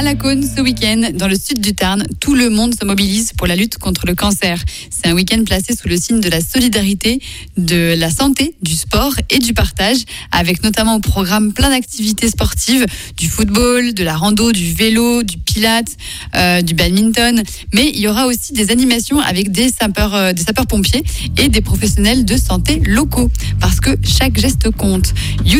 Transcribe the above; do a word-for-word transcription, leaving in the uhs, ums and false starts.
À la Cône, ce week-end, dans le sud du Tarn, tout le monde se mobilise pour la lutte contre le cancer. C'est un week-end placé sous le signe de la solidarité, de la santé, du sport et du partage, avec notamment au programme plein d'activités sportives, du football, de la rando, du vélo, du pilates, euh, du badminton. Mais il y aura aussi des animations avec des sapeurs, euh, des sapeurs-pompiers et des professionnels de santé locaux, parce que chaque geste compte.